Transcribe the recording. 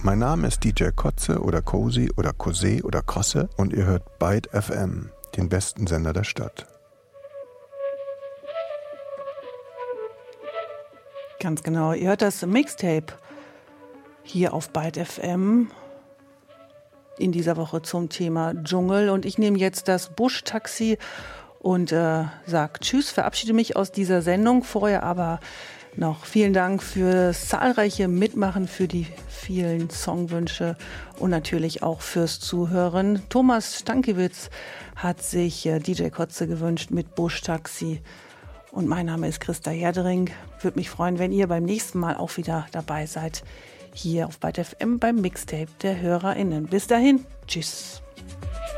Mein Name ist DJ Kotze oder Cozy oder Kose oder Krosse und ihr hört Byte FM, den besten Sender der Stadt. Ganz genau, ihr hört das Mixtape hier auf Byte FM in dieser Woche zum Thema Dschungel. Und ich nehme jetzt das Busch-Taxi und sage Tschüss, verabschiede mich aus dieser Sendung. Vorher aber noch vielen Dank fürs zahlreiche Mitmachen, für die vielen Songwünsche und natürlich auch fürs Zuhören. Thomas Stankiewicz hat sich DJ Kotze gewünscht mit Busch-Taxi. Und mein Name ist Christa Herdering. Würde mich freuen, wenn ihr beim nächsten Mal auch wieder dabei seid. Hier auf Byte FM beim Mixtape der HörerInnen. Bis dahin, tschüss.